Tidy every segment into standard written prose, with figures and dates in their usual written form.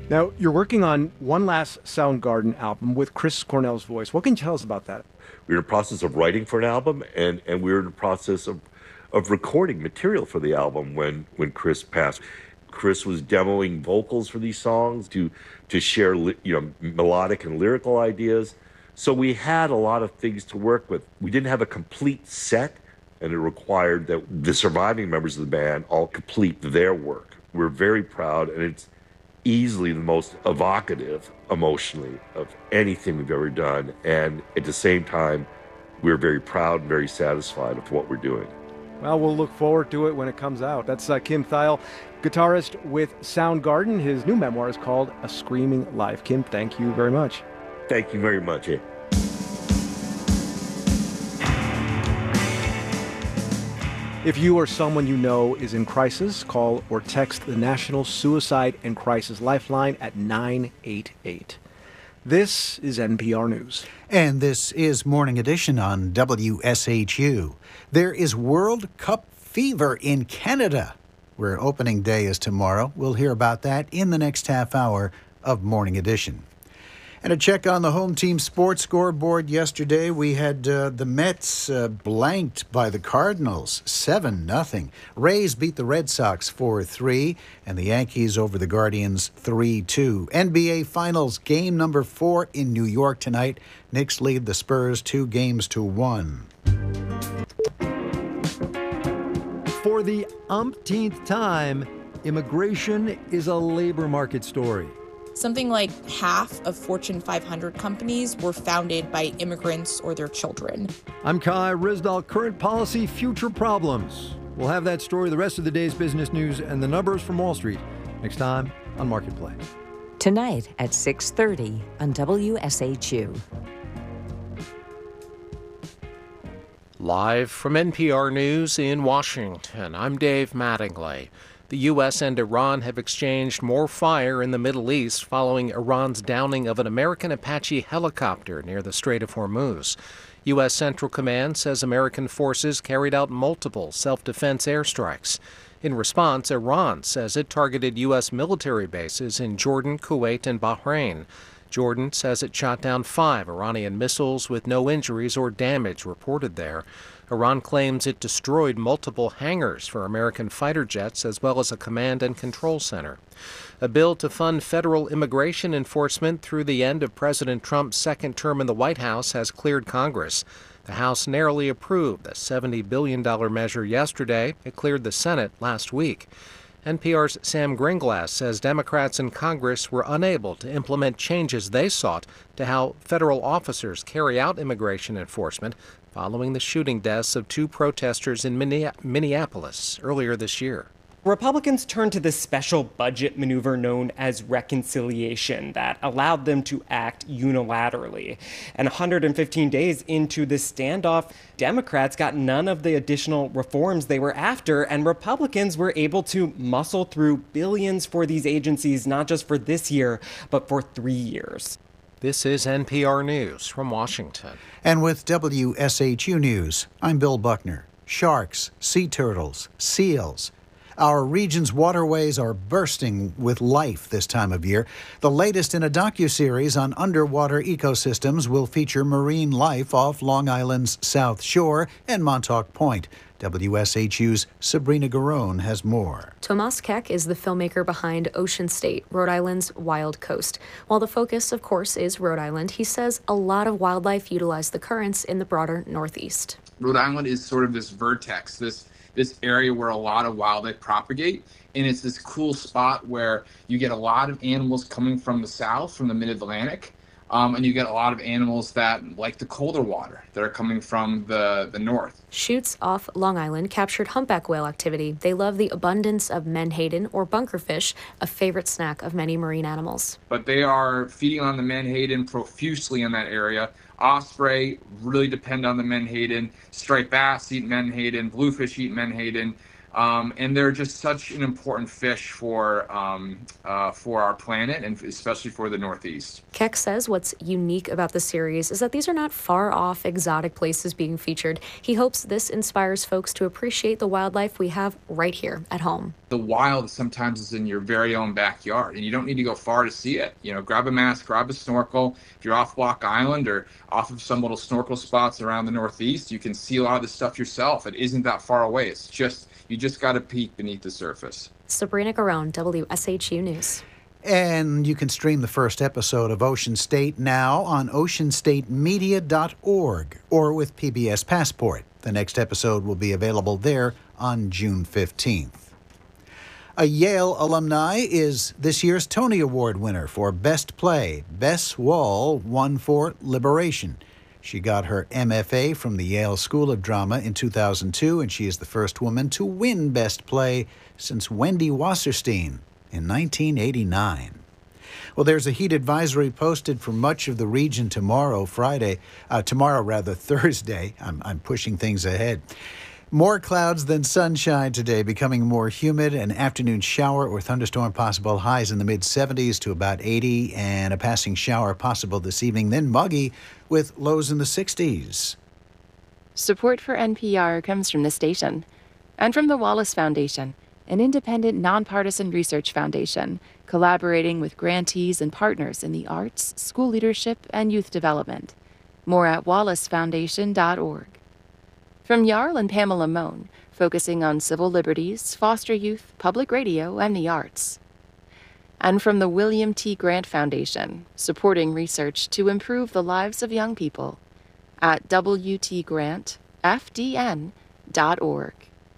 Now, you're working on One Last Soundgarden album with Chris Cornell's voice. What can you tell us about that? We were in the process of writing for an album, and we were in the process of recording material for the album when Chris passed. Chris was demoing vocals for these songs to share melodic and lyrical ideas. So we had a lot of things to work with. We didn't have a complete set, and it required that the surviving members of the band all complete their work. We're very proud, and it's easily the most evocative emotionally of anything we've ever done. And at the same time, we're very proud and very satisfied with what we're doing. Well, we'll look forward to it when it comes out. That's Kim Thayil, guitarist with Soundgarden. His new memoir is called A Screaming Life. Kim, thank you very much. Thank you very much. If you or someone you know is in crisis, call or text the National Suicide and Crisis Lifeline at 988. This is NPR News. And this is Morning Edition on WSHU. There is World Cup fever in Canada, where opening day is tomorrow. We'll hear about that in the next half hour of Morning Edition. And a check on the home team sports scoreboard yesterday. We had the Mets blanked by the Cardinals, 7-0. Rays beat the Red Sox 4-3, and the Yankees over the Guardians 3-2. NBA Finals game number 4 in New York tonight. Knicks lead the Spurs 2-1. For the umpteenth time, immigration is a labor market story. Something like half of Fortune 500 companies were founded by immigrants or their children. I'm Kai Ryssdal. Current policy, future problems. We'll have that story, the rest of the day's business news, and the numbers from Wall Street next time on Marketplace. Tonight at 6:30 on WSHU. Live from NPR News in Washington, I'm Dave Mattingly. The U.S. and Iran have exchanged more fire in the Middle East following Iran's downing of an American Apache helicopter near the Strait of Hormuz. U.S. Central Command says American forces carried out multiple self-defense airstrikes. In response, Iran says it targeted U.S. military bases in Jordan, Kuwait, and Bahrain. Jordan says it shot down 5 Iranian missiles with no injuries or damage reported there. Iran claims it destroyed multiple hangars for American fighter jets as well as a command and control center. A bill to fund federal immigration enforcement through the end of President Trump's second term in the White House has cleared Congress. The House narrowly approved the $70 billion measure yesterday. It cleared the Senate last week. NPR's Sam Gringlass says Democrats in Congress were unable to implement changes they sought to how federal officers carry out immigration enforcement following the shooting deaths of 2 protesters in Minneapolis earlier this year. Republicans turned to the special budget maneuver known as reconciliation that allowed them to act unilaterally. And 115 days into this standoff, Democrats got none of the additional reforms they were after, and Republicans were able to muscle through billions for these agencies, not just for this year, but for 3 years. This is NPR News from Washington. And with WSHU News, I'm Bill Buckner. Sharks, sea turtles, seals. Our region's waterways are bursting with life this time of year. The latest in a docuseries on underwater ecosystems will feature marine life off Long Island's South Shore and Montauk Point. WSHU's Sabrina Garone has more. Tomas Keck is the filmmaker behind Ocean State, Rhode Island's wild coast. While the focus, of course, is Rhode Island, he says a lot of wildlife utilize the currents in the broader Northeast. Rhode Island is sort of this vertex, this area where a lot of wildlife propagate, and it's this cool spot where you get a lot of animals coming from the south, from the mid-Atlantic, and you get a lot of animals that like the colder water that are coming from the north. Shoots off Long Island captured humpback whale activity. They love the abundance of menhaden or bunkerfish, a favorite snack of many marine animals. But they are feeding on the menhaden profusely in that area. Osprey really depend on the menhaden. Striped bass eat menhaden. Bluefish eat menhaden. And they're just such an important fish for our planet, and especially for the Northeast. Keck says what's unique about the series is that these are not far-off, exotic places being featured. He hopes this inspires folks to appreciate the wildlife we have right here at home. The wild sometimes is in your very own backyard, and you don't need to go far to see it. Grab a mask, grab a snorkel. If you're off Block Island or off of some little snorkel spots around the Northeast, you can see a lot of this stuff yourself. It isn't that far away. You just got to peek beneath the surface. Sabrina Garone, WSHU News. And you can stream the first episode of Ocean State now on oceanstatemedia.org or with PBS Passport. The next episode will be available there on June 15th. A Yale alumni is this year's Tony Award winner for Best Play. Bess Wall won for Liberation. She got her MFA from the Yale School of Drama in 2002, and she is the first woman to win Best Play since Wendy Wasserstein in 1989. Well, there's a heat advisory posted for much of the region Thursday. I'm pushing things ahead. More clouds than sunshine today, becoming more humid. An afternoon shower or thunderstorm possible. Highs in the mid-70s to about 80, and a passing shower possible this evening. Then muggy with lows in the 60s. Support for NPR comes from the station and from the Wallace Foundation, an independent, nonpartisan research foundation collaborating with grantees and partners in the arts, school leadership, and youth development. More at wallacefoundation.org. From Jarl and Pamela Mohn, focusing on civil liberties, foster youth, public radio, and the arts. And from the William T. Grant Foundation, supporting research to improve the lives of young people at wtgrantfdn.org.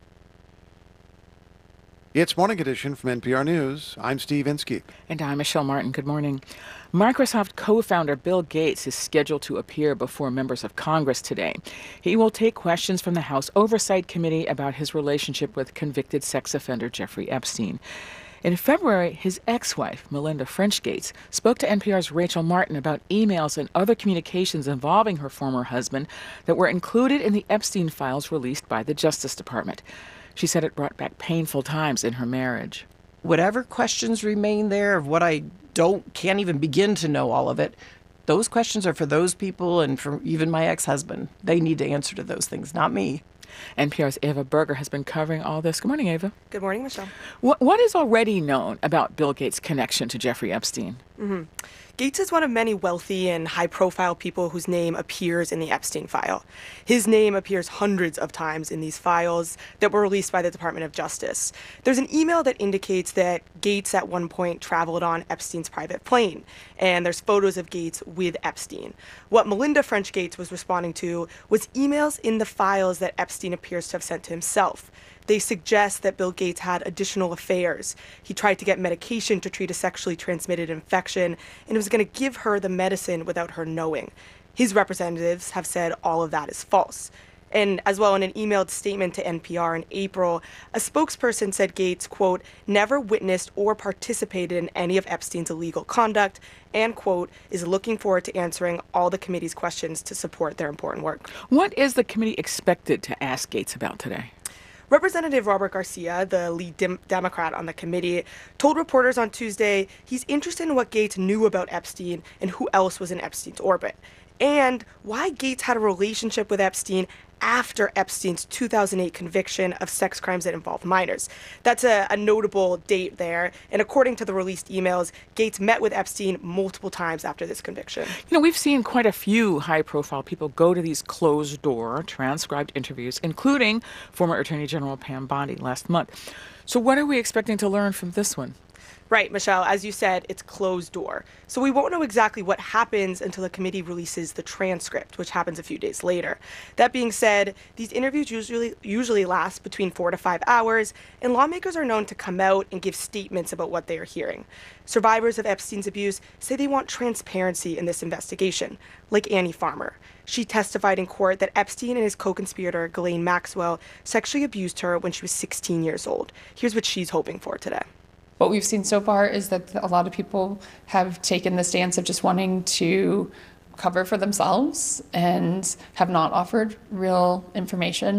It's Morning Edition from NPR News. I'm Steve Inskeep. And I'm Michelle Martin. Good morning. Microsoft co-founder Bill Gates is scheduled to appear before members of Congress today. He will take questions from the House Oversight Committee about his relationship with convicted sex offender Jeffrey Epstein. In February, his ex-wife, Melinda French Gates, spoke to NPR's Rachel Martin about emails and other communications involving her former husband that were included in the Epstein files released by the Justice Department. She said it brought back painful times in her marriage. Whatever questions remain there of what I can't even begin to know all of it, those questions are for those people and for even my ex-husband. They need to answer to those things, not me. NPR's Ava Berger has been covering all this. Good morning, Ava. Good morning, Michelle. What is already known about Bill Gates' connection to Jeffrey Epstein? Gates is one of many wealthy and high-profile people whose name appears in the Epstein file. His name appears hundreds of times in these files that were released by the Department of Justice. There's an email that indicates that Gates at one point traveled on Epstein's private plane, and there's photos of Gates with Epstein. What Melinda French Gates was responding to was emails in the files that Epstein appears to have sent to himself. They suggest that Bill Gates had additional affairs. He tried to get medication to treat a sexually transmitted infection, and was going to give her the medicine without her knowing. His representatives have said all of that is false. And as well, in an emailed statement to NPR in April, a spokesperson said Gates, quote, never witnessed or participated in any of Epstein's illegal conduct, and, quote, is looking forward to answering all the committee's questions to support their important work. What is the committee expected to ask Gates about today? Representative Robert Garcia, the lead Democrat on the committee, told reporters on Tuesday he's interested in what Gates knew about Epstein and who else was in Epstein's orbit, and why Gates had a relationship with Epstein after Epstein's 2008 conviction of sex crimes that involved minors. That's a notable date there, and according to the released emails, Gates met with Epstein multiple times after this conviction. We've seen quite a few high-profile people go to these closed-door, transcribed interviews, including former Attorney General Pam Bondi last month. So what are we expecting to learn from this one? Right, Michelle, as you said, it's closed door. So we won't know exactly what happens until the committee releases the transcript, which happens a few days later. That being said, these interviews usually last between 4 to 5 hours, and lawmakers are known to come out and give statements about what they are hearing. Survivors of Epstein's abuse say they want transparency in this investigation, like Annie Farmer. She testified in court that Epstein and his co-conspirator, Ghislaine Maxwell, sexually abused her when she was 16 years old. Here's what she's hoping for today. What we've seen so far is that a lot of people have taken the stance of just wanting to cover for themselves and have not offered real information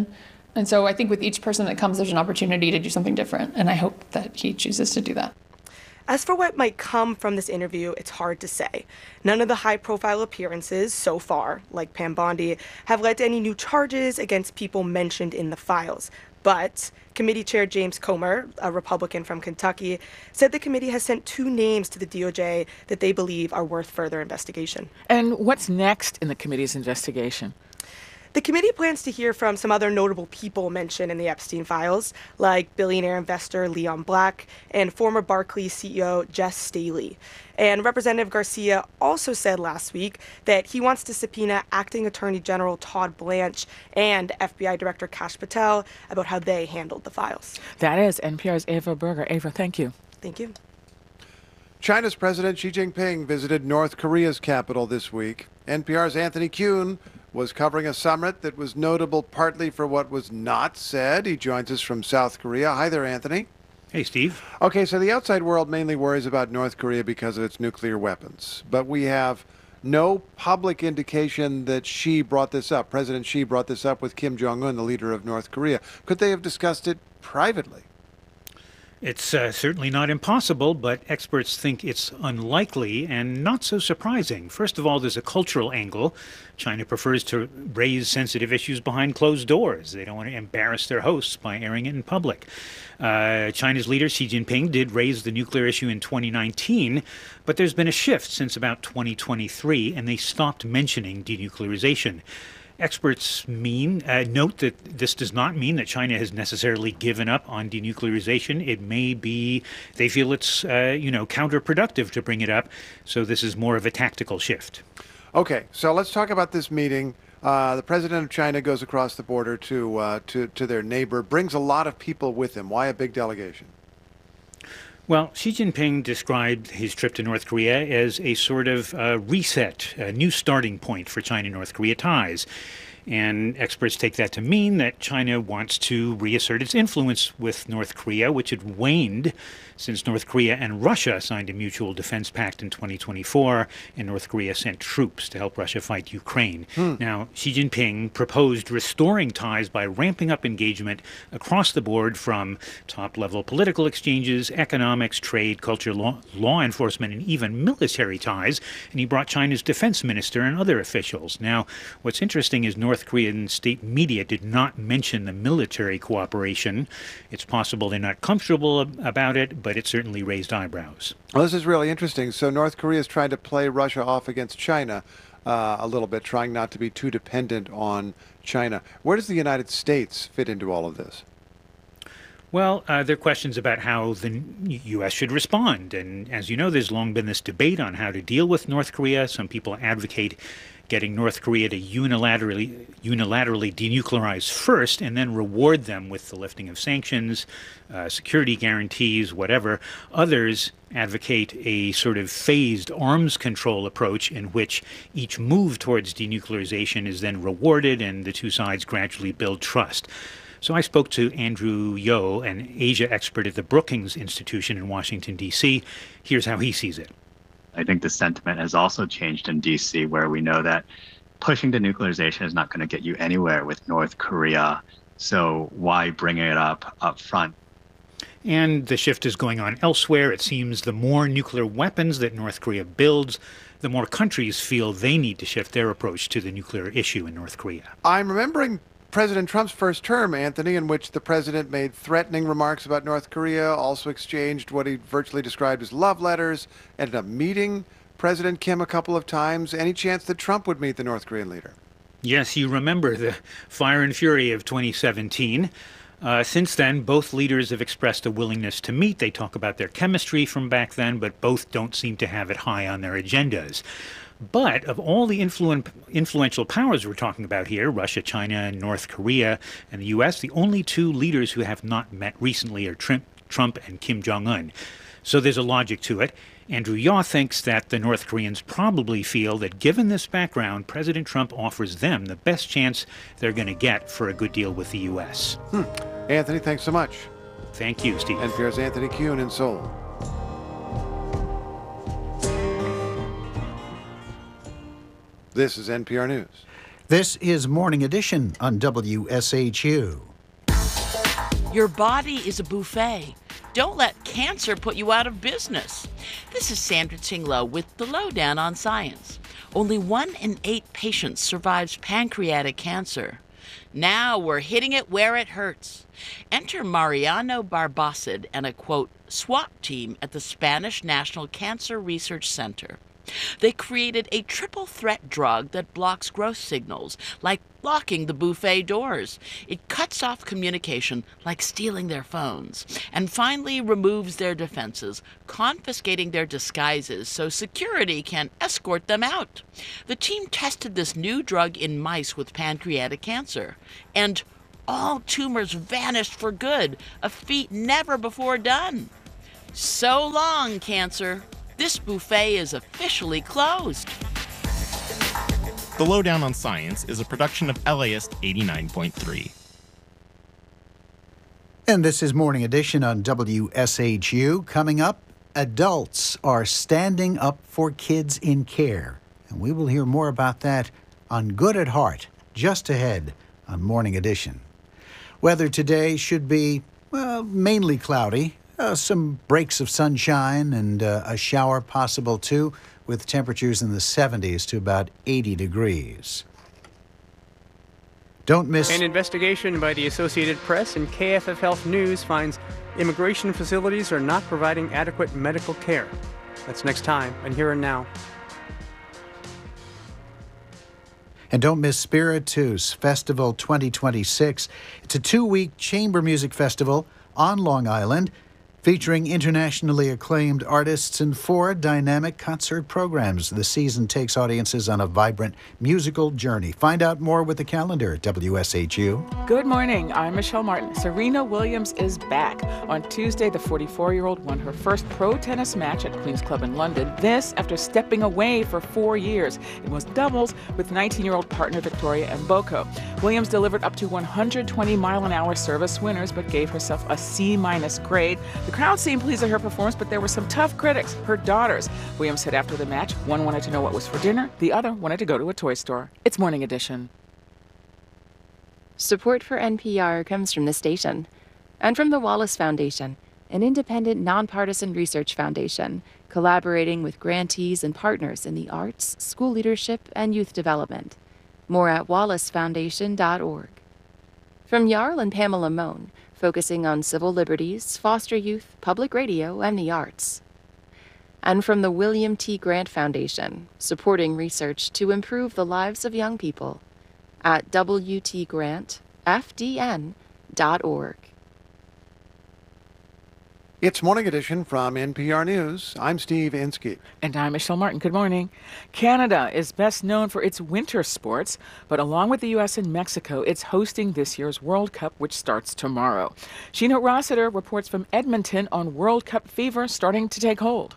And so I think with each person that comes, there's an opportunity to do something different. And I hope that he chooses to do that. As for what might come from this interview, it's hard to say. None of the high-profile appearances so far, like Pam Bondi, have led to any new charges against people mentioned in the files. But Committee Chair James Comer, a Republican from Kentucky, said the committee has sent 2 names to the DOJ that they believe are worth further investigation. And what's next in the committee's investigation? The committee plans to hear from some other notable people mentioned in the Epstein files, like billionaire investor Leon Black and former Barclays CEO Jess Staley. And Representative Garcia also said last week that he wants to subpoena Acting Attorney General Todd Blanche and FBI Director Kash Patel about how they handled the files. That is NPR's Ava Berger. Ava, thank you. Thank you. China's President Xi Jinping visited North Korea's capital this week. NPR's Anthony Kuhn was covering a summit that was notable partly for what was not said. He joins us from South Korea. Hi there, Anthony. Hey, Steve. Okay, so the outside world mainly worries about North Korea because of its nuclear weapons. But we have no public indication that Xi brought this up. President Xi brought this up with Kim Jong-un, the leader of North Korea. Could they have discussed it privately? It's certainly not impossible, but experts think it's unlikely and not so surprising. First of all, there's a cultural angle. China prefers to raise sensitive issues behind closed doors. They don't want to embarrass their hosts by airing it in public. China's leader, Xi Jinping, did raise the nuclear issue in 2019, but there's been a shift since about 2023, and they stopped mentioning denuclearization. Experts note that this does not mean that China has necessarily given up on denuclearization. It may be they feel it's counterproductive to bring it up, so this is more of a tactical shift. Okay, so let's talk about this meeting. The president of China goes across the border to their neighbor, brings a lot of people with him. Why a big delegation? Well, Xi Jinping described his trip to North Korea as a sort of reset, a new starting point for China-North Korea ties. And experts take that to mean that China wants to reassert its influence with North Korea, which had waned since North Korea and Russia signed a mutual defense pact in 2024, and North Korea sent troops to help Russia fight Ukraine. Now, Xi Jinping proposed restoring ties by ramping up engagement across the board from top-level political exchanges, economics, trade, culture, law enforcement, and even military ties, and he brought China's defense minister and other officials. Now, what's interesting is North Korean state media did not mention the military cooperation. It's possible they're not comfortable about it, but it certainly raised eyebrows. Well, this is really interesting. So North Korea is trying to play Russia off against China a little bit, trying not to be too dependent on China. Where does the United States fit into all of this? Well, there are questions about how the U.S. should respond. And as you know, there's long been this debate on how to deal with North Korea. Some people advocate getting North Korea to unilaterally denuclearize first and then reward them with the lifting of sanctions, security guarantees, whatever. Others advocate a sort of phased arms control approach in which each move towards denuclearization is then rewarded and the two sides gradually build trust. So I spoke to Andrew Yo, an Asia expert at the Brookings Institution in Washington, D.C. Here's how he sees it. I think the sentiment has also changed in D.C., where we know that pushing denuclearization is not going to get you anywhere with North Korea. So why bring it up front? And the shift is going on elsewhere. It seems the more nuclear weapons that North Korea builds, the more countries feel they need to shift their approach to the nuclear issue in North Korea. I'm remembering President Trump's first term, Anthony, in which the president made threatening remarks about North Korea, also exchanged what he virtually described as love letters, ended up meeting President Kim a couple of times. Any chance that Trump would meet the North Korean leader? Yes, you remember the fire and fury of 2017. Since then, both leaders have expressed a willingness to meet. They talk about their chemistry from back then, but both don't seem to have it high on their agendas. But of all the influential powers we're talking about here, Russia, China, North Korea, and the U.S., the only two leaders who have not met recently are Trump and Kim Jong-un. So there's a logic to it. Andrew Yaw thinks that the North Koreans probably feel that given this background, President Trump offers them the best chance they're going to get for a good deal with the U.S. Anthony, thanks so much. Thank you, Steve. NPR's Anthony Kuhn in Seoul. This is NPR News. This is Morning Edition on WSHU. Your body is a buffet. Don't let cancer put you out of business. This is Sandra Tinglow with the Lowdown on Science. Only 1 in 8 patients survives pancreatic cancer. Now we're hitting it where it hurts. Enter Mariano Barbacid and a, quote, SWAT team at the Spanish National Cancer Research Center. They created a triple threat drug that blocks growth signals, like locking the buffet doors. It cuts off communication, like stealing their phones, and finally removes their defenses, confiscating their disguises so security can escort them out. The team tested this new drug in mice with pancreatic cancer, and all tumors vanished for good, a feat never before done. So long, cancer. This buffet is officially closed. The Lowdown on Science is a production of LAist 89.3. And this is Morning Edition on WSHU. Coming up, adults are standing up for kids in care. And we will hear more about that on Good at Heart, just ahead on Morning Edition. Weather today should be, well, mainly cloudy. Some breaks of sunshine and a shower possible too, with temperatures in the 70s to about 80 degrees. Don't miss... An investigation by the Associated Press and KFF Health News finds immigration facilities are not providing adequate medical care. That's next time on Here and Now. And don't miss Spiritus Festival 2026. It's a 2-week chamber music festival on Long Island, featuring internationally acclaimed artists and 4 dynamic concert programs. The season takes audiences on a vibrant musical journey. Find out more with the calendar at WSHU. Good morning. I'm Michelle Martin. Serena Williams is back. On Tuesday, the 44-year-old won her first pro tennis match at Queen's Club in London. This after stepping away for 4 years. It was doubles with 19-year-old partner Victoria Mboko. Williams delivered up to 120 mile-an-hour service winners, but gave herself a C- grade. The crowd seemed pleased with her performance, but there were some tough critics, her daughters. Williams said after the match, one wanted to know what was for dinner, the other wanted to go to a toy store. It's Morning Edition. Support for NPR comes from the station and from the Wallace Foundation, an independent, nonpartisan research foundation collaborating with grantees and partners in the arts, school leadership, and youth development. More at wallacefoundation.org. From Jarl and Pamela Mohn, focusing on civil liberties, foster youth, public radio, and the arts. And from the William T. Grant Foundation, supporting research to improve the lives of young people at wtgrantfdn.org. It's Morning Edition from NPR News. I'm Steve Inskeep. And I'm Michelle Martin. Good morning. Canada is best known for its winter sports, but along with the U.S. and Mexico, it's hosting this year's World Cup, which starts tomorrow. Sheena Rossiter reports from Edmonton on World Cup fever starting to take hold.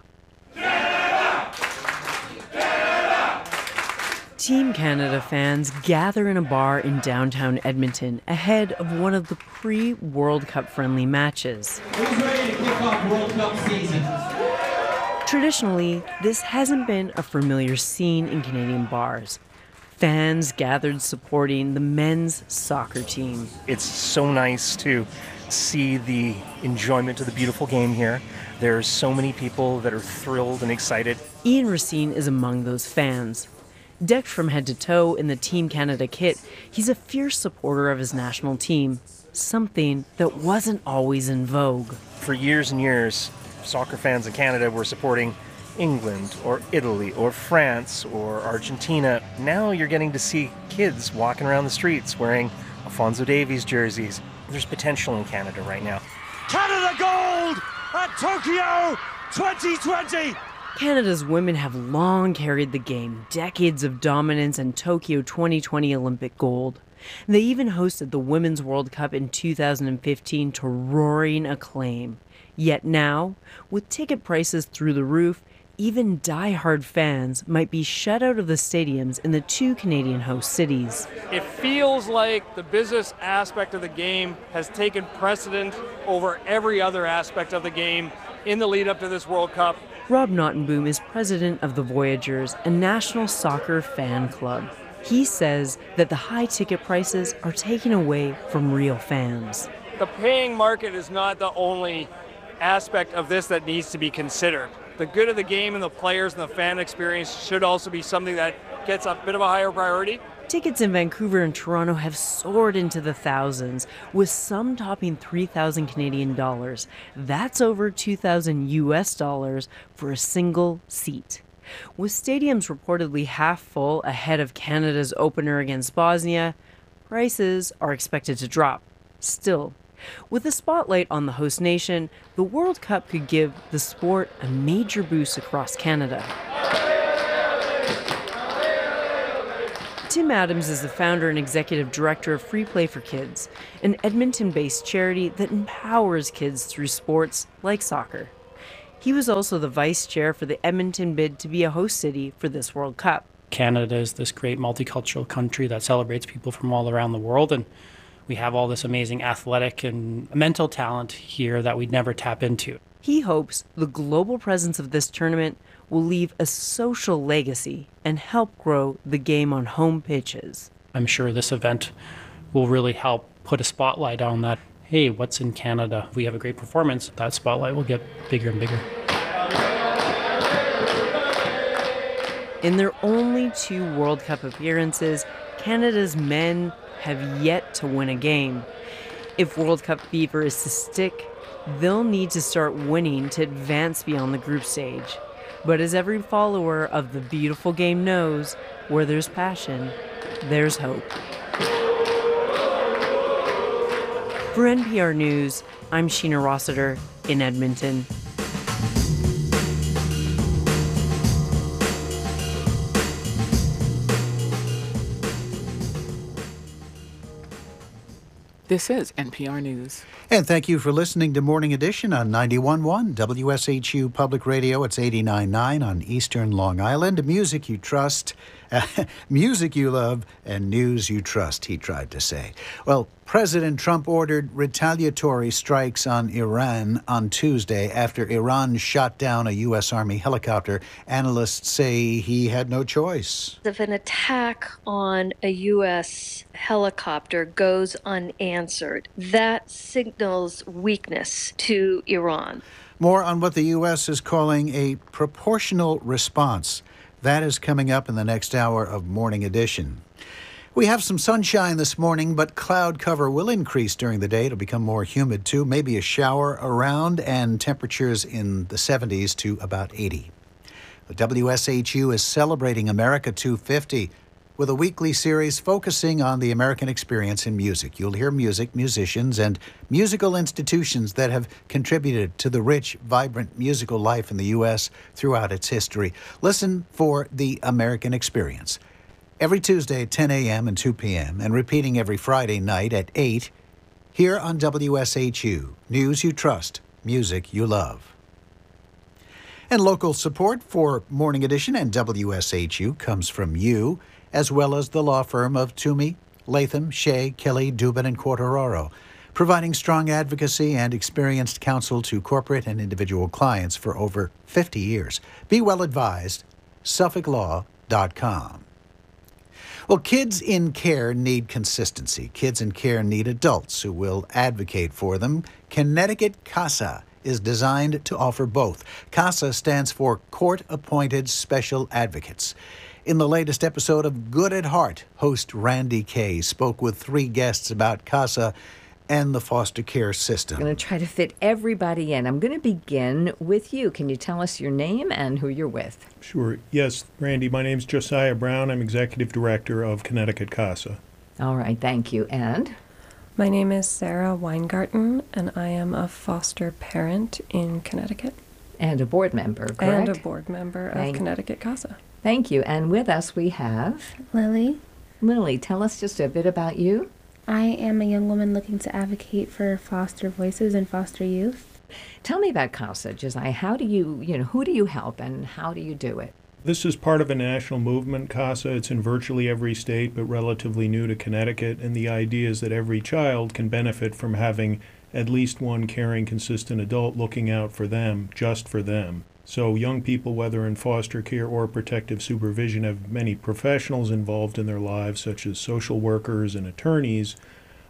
Team Canada fans gather in a bar in downtown Edmonton ahead of one of the pre-World Cup friendly matches. Who's ready to kick off World Cup season? Traditionally, this hasn't been a familiar scene in Canadian bars. Fans gathered supporting the men's soccer team. It's so nice to see the enjoyment of the beautiful game here. There's so many people that are thrilled and excited. Ian Racine is among those fans. Decked from head to toe in the Team Canada kit, he's a fierce supporter of his national team, something that wasn't always in vogue. For years and years, soccer fans in Canada were supporting England or Italy or France or Argentina. Now you're getting to see kids walking around the streets wearing Alphonso Davies jerseys. There's potential in Canada right now. Canada gold at Tokyo 2020! Canada's women have long carried the game, decades of dominance and Tokyo 2020 Olympic gold. They even hosted the Women's World Cup in 2015 to roaring acclaim. Yet now, with ticket prices through the roof, even die-hard fans might be shut out of the stadiums in the 2 Canadian host cities. It feels like the business aspect of the game has taken precedent over every other aspect of the game in the lead up to this World Cup. Rob Nottenboom is president of the Voyageurs, a national soccer fan club. He says that the high ticket prices are taken away from real fans. The paying market is not the only aspect of this that needs to be considered. The good of the game and the players and the fan experience should also be something that gets a bit of a higher priority. Tickets in Vancouver and Toronto have soared into the thousands, with some topping 3,000 Canadian dollars. That's over 2,000 US dollars for a single seat. With stadiums reportedly half full ahead of Canada's opener against Bosnia, prices are expected to drop. Still, with a spotlight on the host nation, the World Cup could give the sport a major boost across Canada. Tim Adams is the founder and executive director of Free Play for Kids, an Edmonton-based charity that empowers kids through sports like soccer. He was also the vice chair for the Edmonton bid to be a host city for this World Cup. Canada is this great multicultural country that celebrates people from all around the world, and we have all this amazing athletic and mental talent here that we'd never tap into. He hopes the global presence of this tournament will leave a social legacy and help grow the game on home pitches. I'm sure this event will really help put a spotlight on that. Hey, what's in Canada? If we have a great performance, that spotlight will get bigger and bigger. In their only 2 World Cup appearances, Canada's men have yet to win a game. If World Cup fever is to stick, they'll need to start winning to advance beyond the group stage. But as every follower of the beautiful game knows, where there's passion, there's hope. For NPR News, I'm Sheena Rossiter in Edmonton. This is NPR News. And thank you for listening to Morning Edition on 91.1 WSHU Public Radio. It's 89.9 on Eastern Long Island. Music you trust, music you love, and news you trust, he tried to say. Well, President Trump ordered retaliatory strikes on Iran on Tuesday after Iran shot down a U.S. Army helicopter. Analysts say he had no choice. If an attack on a U.S. helicopter goes unanswered, that signals weakness to Iran. More on what the U.S. is calling a proportional response. That is coming up in the next hour of Morning Edition. We have some sunshine this morning, but cloud cover will increase during the day. It'll become more humid, too. Maybe a shower around, and temperatures in the 70s to about 80. The WSHU is celebrating America 250 with a weekly series focusing on the American experience in music. You'll hear music, musicians, and musical institutions that have contributed to the rich, vibrant musical life in the U.S. throughout its history. Listen for the American experience. Every Tuesday at 10 a.m. and 2 p.m., and repeating every Friday night at 8, here on WSHU. News you trust, music you love. And local support for Morning Edition and WSHU comes from you, as well as the law firm of Toomey, Latham, Shea, Kelly, Dubin, and Quartararo, providing strong advocacy and experienced counsel to corporate and individual clients for over 50 years. Be well advised, SuffolkLaw.com. Well, kids in care need consistency. Kids in care need adults who will advocate for them. Connecticut CASA is designed to offer both. CASA stands for Court-Appointed Special Advocates. In the latest episode of Good at Heart, host Randy Kay spoke with 3 guests about CASA and the foster care system. I'm going to try to fit everybody in. I'm going to begin with you. Can you tell us your name and who you're with? Sure. Yes, Randy, my name's Josiah Brown. I'm Executive Director of Connecticut CASA. All right, thank you. And? My name is Sarah Weingarten, and I am a foster parent in Connecticut. And a board member, correct? And a board member of Connecticut CASA. Thank you. And with us we have... Lily. Lily, tell us just a bit about you. I am a young woman looking to advocate for foster voices and foster youth. Tell me about CASA, Josiah. How do you who do you help and how do you do it? This is part of a national movement, CASA. It's in virtually every state, but relatively new to Connecticut. And the idea is that every child can benefit from having at least one caring, consistent adult looking out for them, just for them. So young people, whether in foster care or protective supervision, have many professionals involved in their lives, such as social workers and attorneys,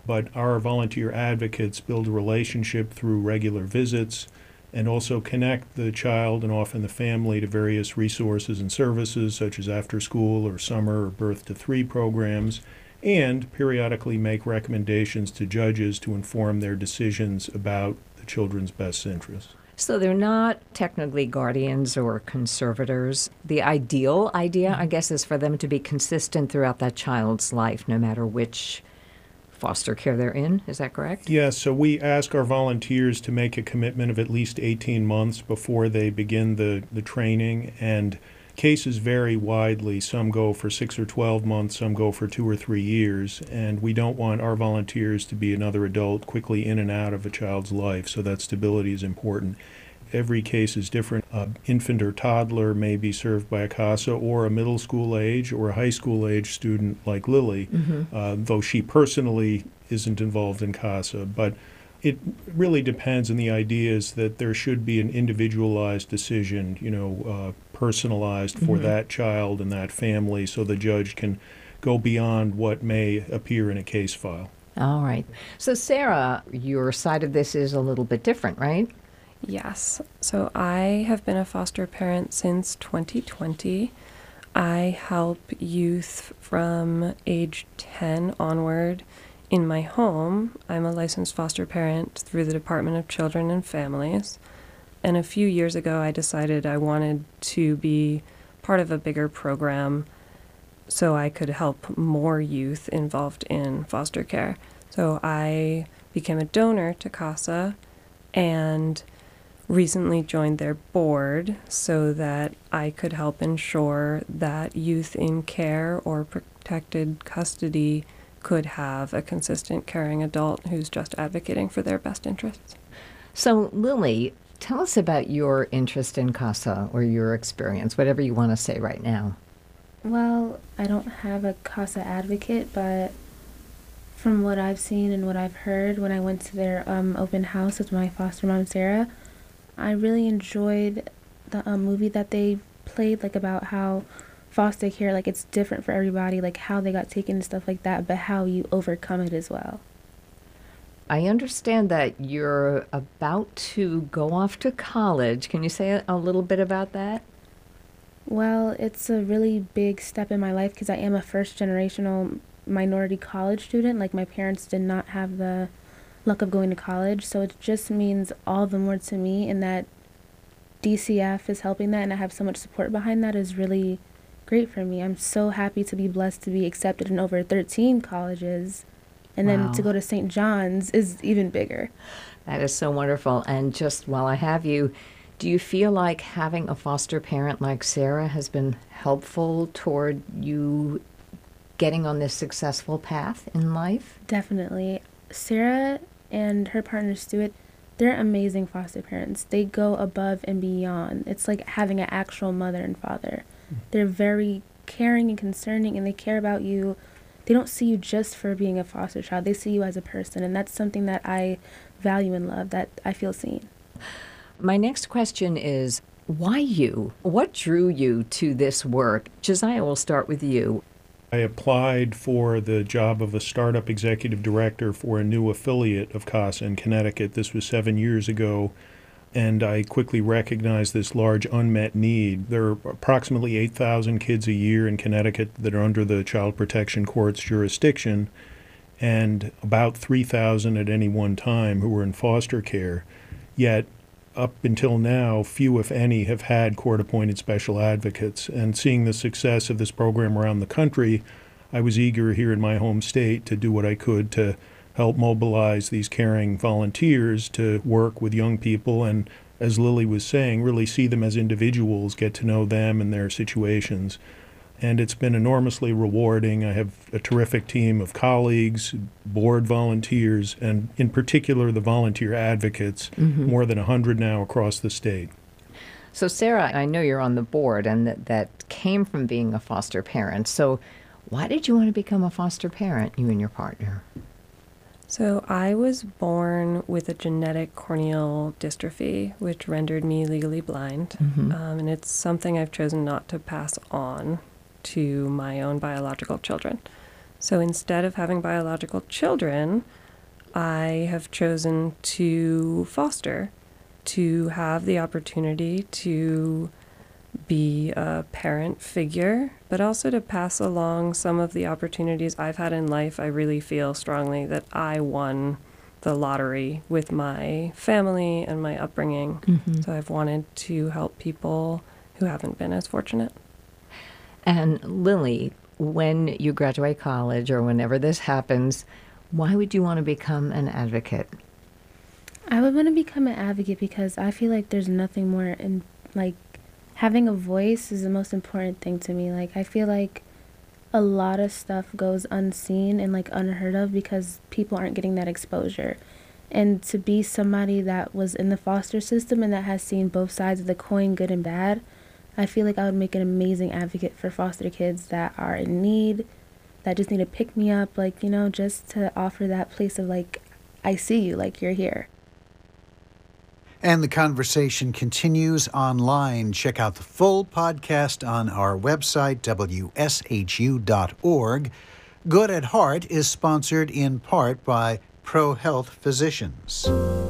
But our volunteer advocates build a relationship through regular visits and also connect the child and often the family to various resources and services such as after school or summer or birth to 3 programs, and periodically make recommendations to judges to inform their decisions about the children's best interests. So they're not technically guardians or conservators. The ideal idea, I guess, is for them to be consistent throughout that child's life, no matter which foster care they're in. Is that correct? Yes, so we ask our volunteers to make a commitment of at least 18 months before they begin the training, and cases vary widely. Some go for 6 or 12 months, some go for 2 or 3 years, and we don't want our volunteers to be another adult quickly in and out of a child's life, so that stability is important. Every case is different. An infant or toddler may be served by a CASA, or a middle school age or a high school age student like Lily, though she personally isn't involved in CASA. But it really depends, and the idea is that there should be an individualized decision, personalized for that child and that family, so the judge can go beyond what may appear in a case file. All right. So Sarah, your side of this is a little bit different, right? Yes. So I have been a foster parent since 2020. I help youth from age 10 onward in my home. I'm a licensed foster parent through the Department of Children and Families. And a few years ago, I decided I wanted to be part of a bigger program so I could help more youth involved in foster care. So I became a donor to CASA and recently joined their board so that I could help ensure that youth in care or protected custody could have a consistent caring adult who's just advocating for their best interests. So Lily, tell us about your interest in CASA or your experience, whatever you want to say right now. Well, I don't have a CASA advocate, but from what I've seen and what I've heard when I went to their open house with my foster mom, Sarah, I really enjoyed the movie that they played, like about how foster care, like it's different for everybody, like how they got taken and stuff like that, but how you overcome it as well. I understand that you're about to go off to college. Can you say a little bit about that? Well, it's a really big step in my life because I am a first-generational minority college student. Like my parents did not have the luck of going to college, so it just means all the more to me, and that DCF is helping that, and I have so much support behind that is really great for me. I'm so happy to be blessed to be accepted in over 13 colleges, and then to go to St. John's is even bigger. That is so wonderful. And just while I have you, do you feel like having a foster parent like Sarah has been helpful toward you getting on this successful path in life? Definitely. Sarah and her partner Stuart, they're amazing foster parents. They go above and beyond. It's like having an actual mother and father. They're very caring and concerning, and they care about you. They don't see you just for being a foster child. They see you as a person, and that's something that I value and love, that I feel seen. My next question is, why you? What drew you to this work? Josiah, we'll start with you. I applied for the job of a startup executive director for a new affiliate of CASA in Connecticut. This was 7 years ago, and I quickly recognized this large unmet need. There are approximately 8,000 kids a year in Connecticut that are under the Child Protection Court's jurisdiction, and about 3,000 at any one time who were in foster care. Yet, up until now, few, if any, have had court-appointed special advocates. And seeing the success of this program around the country, I was eager here in my home state to do what I could to help mobilize these caring volunteers to work with young people and, as Lily was saying, really see them as individuals, get to know them and their situations. And it's been enormously rewarding. I have a terrific team of colleagues, board volunteers, and in particular the volunteer advocates, more than 100 now across the state. So Sarah, I know you're on the board, and that came from being a foster parent. So why did you want to become a foster parent, you and your partner? So I was born with a genetic corneal dystrophy, which rendered me legally blind. And it's something I've chosen not to pass on to my own biological children. So instead of having biological children, I have chosen to foster, to have the opportunity to be a parent figure, but also to pass along some of the opportunities I've had in life. I really feel strongly that I won the lottery with my family and my upbringing. So I've wanted to help people who haven't been as fortunate. And Lily, when you graduate college or whenever this happens, why would you want to become an advocate? I would want to become an advocate because I feel like there's nothing more in, like, having a voice is the most important thing to me. Like, I feel like a lot of stuff goes unseen and, like, unheard of because people aren't getting that exposure. And to be somebody that was in the foster system and that has seen both sides of the coin, good and bad, I feel like I would make an amazing advocate for foster kids that are in need, that just need to pick me up, like, you know, just to offer that place of, like, I see you, like, you're here. And the conversation continues online. Check out the full podcast on our website, wshu.org. Good at Heart is sponsored in part by ProHealth Physicians.